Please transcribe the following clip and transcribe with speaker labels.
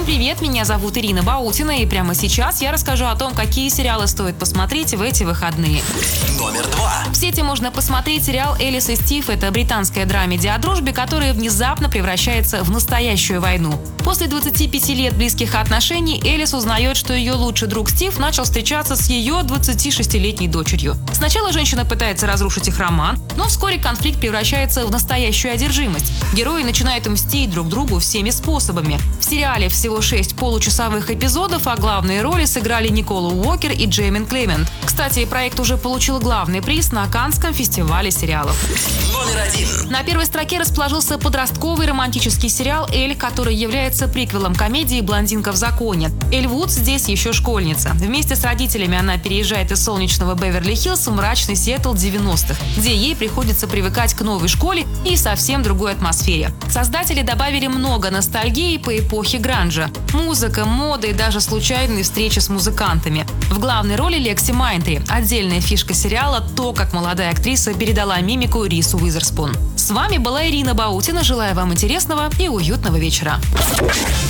Speaker 1: Всем привет, меня зовут Ирина Баутина, и прямо сейчас я расскажу о том, какие сериалы стоит посмотреть в эти выходные.
Speaker 2: Номер 2.
Speaker 1: В сети можно посмотреть сериал «Элис и Стив». Это британская драмеди о дружбе, которая внезапно превращается в настоящую войну. После 25 лет близких отношений Элис узнает, что ее лучший друг Стив начал встречаться с ее 26-летней дочерью. Сначала женщина пытается разрушить их роман, но вскоре конфликт превращается в настоящую одержимость. Герои начинают мстить друг другу всеми способами. В сериале всего 6 получасовых эпизодов, а главные роли сыграли Никола Уокер и Джеймин Клемент. Кстати, проект уже получил главный приз на Каннском фестивале сериалов.
Speaker 2: Номер 1.
Speaker 1: На первой строке расположился подростковый романтический сериал «Эль», который является приквелом комедии «Блондинка в законе». Эль Вуд здесь еще школьница. Вместе с родителями она переезжает из солнечного Беверли-Хиллз в мрачный Сиэтл 90-х, где ей приходится привыкать к новой школе и совсем другой атмосфере. Создатели добавили много ностальгии по эпохе гранжа. Музыка, мода и даже случайные встречи с музыкантами. В главной роли Лекси Майнтри. Отдельная фишка сериала – то, как молодая актриса передала мимику Рису Уизерспун. С вами была Ирина Баутина. Желаю вам интересного и уютного вечера.